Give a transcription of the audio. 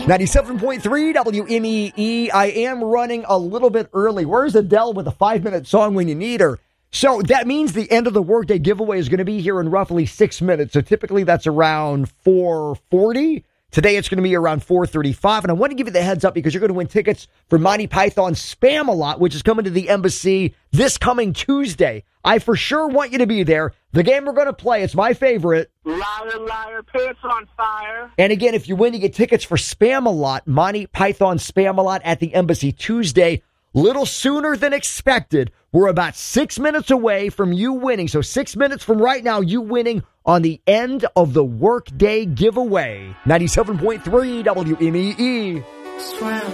97.3 WMEE. I am running a little bit early. Where's Adele with a 5-minute song when you need her? So that means the end of the workday giveaway is going to be here in roughly 6 minutes. So typically that's around 4:40. Today it's going to be around 4:35. And I want to give you the heads up because you're going to win tickets for Monty Python's Spam-A-Lot, which is coming to the Embassy this coming Tuesday. I for sure want you to be there. The game we're going to play, it's my favorite. Liar, liar, pants on fire. And again, if you win, you get tickets for Spam-A-Lot, Monty Python Spam-A-Lot at the Embassy Tuesday. Little sooner than expected. We're about 6 minutes away from you winning. So 6 minutes from right now, you winning on the end of the workday giveaway. 97.3 WMEE.